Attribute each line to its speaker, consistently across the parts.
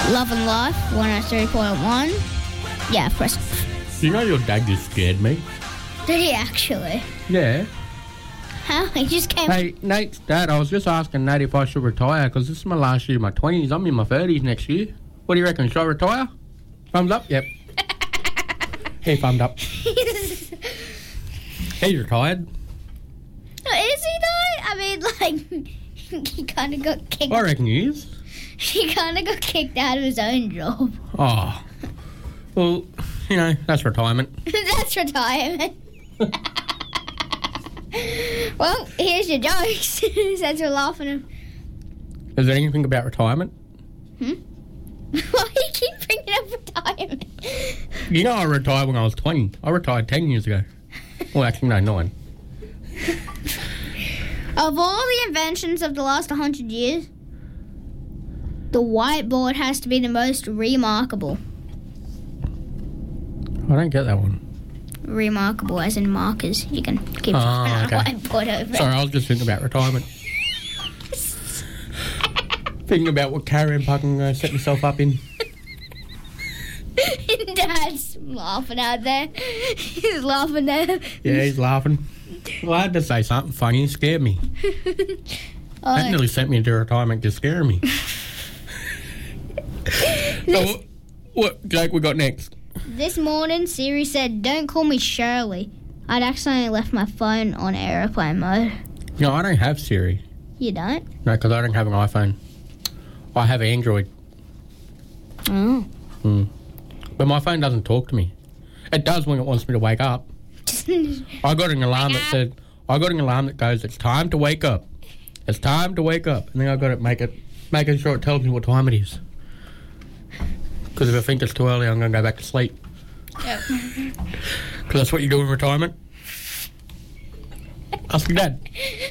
Speaker 1: Love and Life, 103.1. Yeah, press.
Speaker 2: You know your dad just scared me?
Speaker 1: Did he actually?
Speaker 2: Yeah.
Speaker 1: How? He just came...
Speaker 2: Hey, Nate's dad, I was just asking Nate if I should retire because this is my last year of my 20s. I'm in my 30s next year. What do you reckon? Should I retire? Thumbs up? Yep. He thumbed up. He's retired.
Speaker 1: Is he though? I mean, like, he kind of got kicked...
Speaker 2: I reckon he is.
Speaker 1: He kind of got kicked out of his own job.
Speaker 2: Oh. Well, you know, that's retirement.
Speaker 1: That's retirement. Well, here's your jokes. Since we're laughing at...
Speaker 2: Is there anything about retirement?
Speaker 1: Why do you keep bringing up retirement?
Speaker 2: You know I retired when I was 20. I retired 10 years ago. Well, actually, no, 9.
Speaker 1: Of all the inventions of the last 100 years, the whiteboard has to be the most remarkable.
Speaker 2: I don't get that one.
Speaker 1: Remarkable as in markers. You can keep on a whiteboard over.
Speaker 2: Sorry, I was just thinking about retirement. Thinking about what carrier I can set myself up in.
Speaker 1: Dad's laughing out there. He's laughing there.
Speaker 2: Yeah, he's laughing. Well, I had to say something funny. It scared me. That nearly sent me into retirement to scare me. So, what joke we got next?
Speaker 1: This morning, Siri said, "Don't call me Shirley." I'd accidentally left my phone on aeroplane mode.
Speaker 2: No, I don't have Siri.
Speaker 1: You don't?
Speaker 2: No, because I don't have an iPhone. I have Android.
Speaker 1: Oh.
Speaker 2: But my phone doesn't talk to me. It does when it wants me to wake up. I got an alarm that said, goes, "It's time to wake up. It's time to wake up." And then I got it making sure it tells me what time it is. Because if I think it's too early, I'm going to go back to sleep.
Speaker 1: Yep.
Speaker 2: Because that's what you do in retirement. Ask your dad.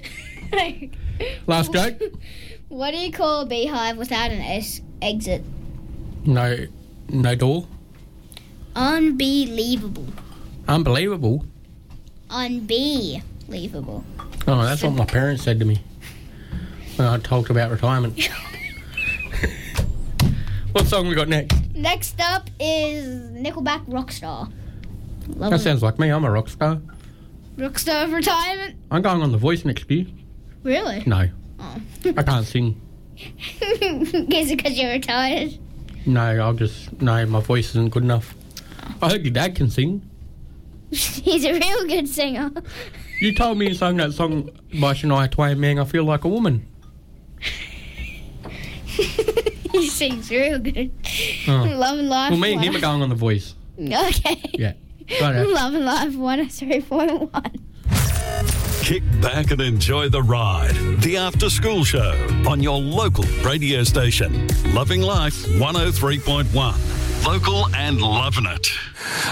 Speaker 2: Last joke.
Speaker 1: What do you call a beehive without an exit?
Speaker 2: No door.
Speaker 1: Unbelievable.
Speaker 2: Unbelievable.
Speaker 1: Unbelievable.
Speaker 2: Oh, that's what my parents said to me when I talked about retirement. What song we got next?
Speaker 1: Next up is Nickelback Rockstar.
Speaker 2: That sounds like me. I'm a rock star.
Speaker 1: Rockstar of retirement?
Speaker 2: I'm going on The Voice next year.
Speaker 1: Really?
Speaker 2: No.
Speaker 1: Oh.
Speaker 2: I can't sing.
Speaker 1: Is it because you're retired?
Speaker 2: No, my voice isn't good enough. I heard your dad can sing.
Speaker 1: He's a real good singer.
Speaker 2: You told me you sang that song by Shania Twain, "Man, I Feel Like a Woman."
Speaker 1: He sings real good.
Speaker 2: Oh.
Speaker 1: Love and Life.
Speaker 2: Well, me and him are going on The Voice.
Speaker 1: Okay.
Speaker 2: Yeah. Right.
Speaker 1: Love and Life 103.1.
Speaker 3: Kick back and enjoy the ride. The After School Show on your local radio station. Loving Life 103.1. Local and loving it.